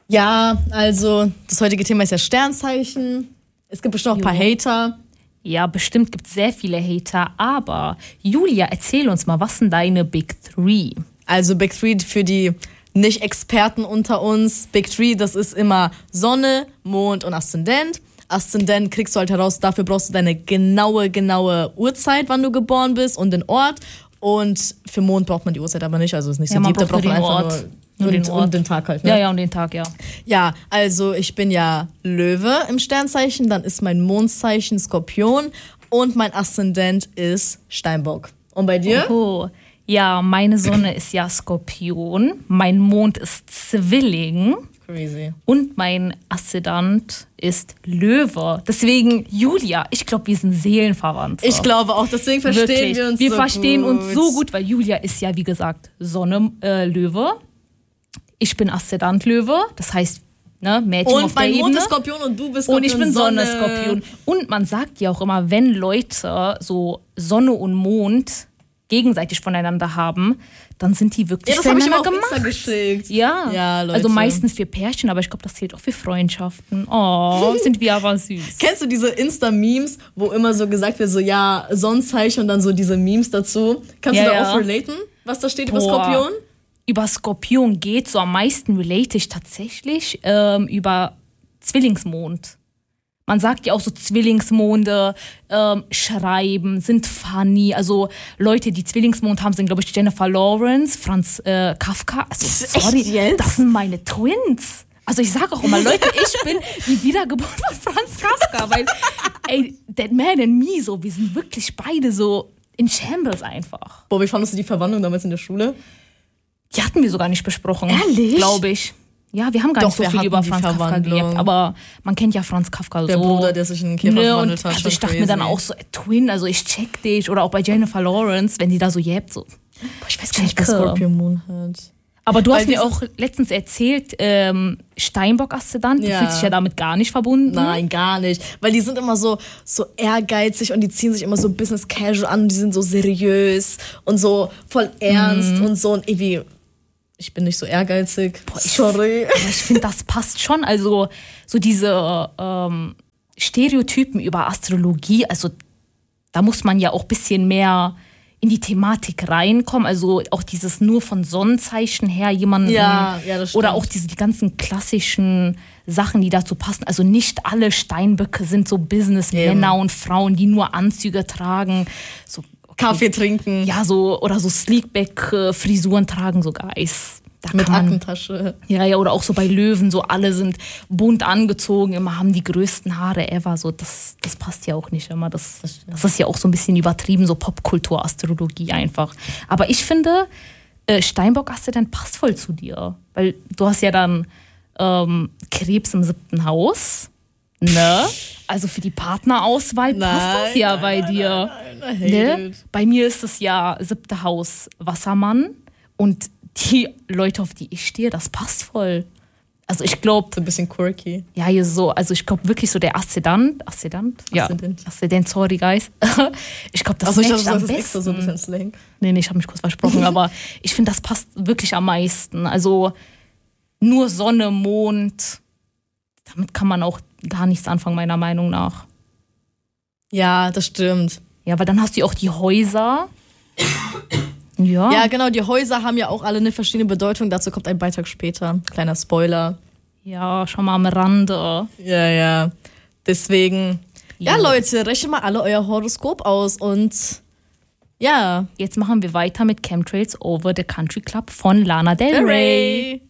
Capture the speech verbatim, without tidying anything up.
Ja, also das heutige Thema ist ja Sternzeichen. Es gibt bestimmt auch ein paar Hater. Ja, bestimmt gibt es sehr viele Hater. Aber Julia, erzähl uns mal, was sind deine Big Three? Also Big Three für die Nicht-Experten unter uns. Big Three, das ist immer Sonne, Mond und Aszendent. Aszendent kriegst du halt heraus, dafür brauchst du deine genaue, genaue Uhrzeit, wann du geboren bist und den Ort. Und für Mond braucht man die Uhrzeit aber nicht, also ist nicht so Ja, man deep, da braucht braucht man nur den einfach Ort. nur, Nur und, den Ort. und den Tag halt. Ne? Ja, ja, und den Tag, ja. Ja, also ich bin ja Löwe im Sternzeichen, dann ist mein Mondzeichen Skorpion und mein Aszendent ist Steinbock. Und bei dir? Oh, ja, meine Sonne ist ja Skorpion, mein Mond ist Zwilling. Crazy. Und mein Aszendent ist Löwe. Deswegen, Julia, ich glaube, wir sind Seelenverwandt. Ich glaube auch, deswegen verstehen Wirklich. wir uns wir so verstehen gut. uns so gut, weil Julia ist ja, wie gesagt, Sonne äh, Löwe. Ich bin Aszendent Löwe, das heißt, ne, Mädchen und auf der mein Mond Ebene. ist Skorpion und du bist Skorpion. Und ich bin Sonne, Sonne Skorpion. Und man sagt ja auch immer, wenn Leute so Sonne und Mond gegenseitig voneinander haben, dann sind die wirklich Ja, das habe ich immer füreinander auf Insta geschickt. Ja, Ja, Leute. Also meistens für Pärchen, aber ich glaube, das zählt auch für Freundschaften. Oh, sind wir aber süß. Kennst du diese Insta-Memes, wo immer so gesagt wird, so ja, Sonnenzeichen und dann so diese Memes dazu? Kannst Ja, du da ja. auch relaten, was da steht über Boah. Skorpion? Über Skorpion geht so am meisten relate ich tatsächlich ähm, über Zwillingsmond. Man sagt ja auch so Zwillingsmonde ähm, schreiben, sind funny. Also Leute, die Zwillingsmond haben, sind, glaube ich, Jennifer Lawrence, Franz äh, Kafka. Also, sorry, Echt jetzt? das sind meine Twins. Also ich sage auch immer, Leute, ich bin die Wiedergeburt von Franz Kafka. Weil, ey, That Man and Me, so, wir sind wirklich beide so in Shambles einfach. Boah, wie fandest du die Verwandlung damals in der Schule? Die hatten wir sogar nicht besprochen. Ehrlich? Glaube ich. Ja, wir haben gar Doch, nicht so wir viel hatten über die Franz Kafka Verwandlung. geredet, aber man kennt ja Franz Kafka Der so. Bruder, der sich in einen Käfer Ne, verwandelt und hat. also schon ich dachte mir dann crazy. auch so, äh, Twin, also ich check dich. Oder auch bei Jennifer Lawrence, wenn die da so jäbt, so. Boah, ich weiß gar nicht, was Checke. Scorpio Moon hat. Aber du Weil hast mir diese- auch letztens erzählt, ähm, Steinbock-Aszendent, du Ja. fühlst dich ja damit gar nicht verbunden. Nein, gar nicht. Weil die sind immer so, so ehrgeizig und die ziehen sich immer so business casual an und die sind so seriös und so voll ernst Mhm. und so. Und irgendwie, ich bin nicht so ehrgeizig. Boah, ich- Sorry. Aber ich finde, das passt schon. Also so diese ähm, Stereotypen über Astrologie, also da muss man ja auch ein bisschen mehr in die Thematik reinkommen. Also auch dieses nur von Sonnenzeichen her jemanden Ja, ja, das stimmt. oder auch diese die ganzen klassischen Sachen, die dazu passen. Also nicht alle Steinböcke sind so Businessmänner Eben. und Frauen, die nur Anzüge tragen. So, okay, Kaffee trinken. ja, so oder so Sleekback-Frisuren tragen, so Guys. Da Mit kann man, Aktentasche. ja, ja, oder auch so bei Löwen, so alle sind bunt angezogen, immer haben die größten Haare ever. So, das, das passt ja auch nicht immer. Das, das ist ja auch so ein bisschen übertrieben, so Popkultur-Astrologie einfach. Aber ich finde, äh, Steinbock-Aszendent passt voll zu dir. Weil du hast ja dann ähm, Krebs im siebten Haus. Ne? Also für die Partnerauswahl passt das ja nein, bei nein, dir. Nein, nein, nein, I hate Ne? it. Bei mir ist es ja siebte Haus Wassermann und die Leute, auf die ich stehe, das passt voll. Also ich glaube, So ein bisschen quirky. ja, hier so, also ich glaube wirklich so der Aszendent, Aszendent? Ja, Aszendent. Aszendent, sorry guys. Ich glaube, das Achso, ich matcht dachte, am das ist extra besten. so ein bisschen Slang. Nee, nee, ich habe mich kurz versprochen, aber ich finde, das passt wirklich am meisten. Also nur Sonne, Mond, damit kann man auch gar nichts anfangen, meiner Meinung nach. Ja, das stimmt. Ja, weil dann hast du auch die Häuser. Ja. Ja, genau, die Häuser haben ja auch alle eine verschiedene Bedeutung. Dazu kommt ein Beitrag später. Kleiner Spoiler. Ja, schon mal am Rande. Ja, ja. Deswegen, ja, Ja. Leute, rechnet mal alle euer Horoskop aus und ja. Jetzt machen wir weiter mit Chemtrails Over the Country Club von Lana Del Rey. Hooray!